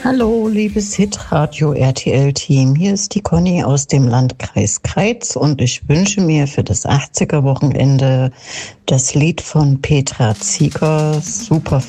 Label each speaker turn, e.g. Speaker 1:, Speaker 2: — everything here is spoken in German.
Speaker 1: Hallo, liebes Hitradio RTL-Team. Hier ist die Conny aus dem Landkreis Kreiz und ich wünsche mir für das 80er-Wochenende das Lied von Petra Zieger, Super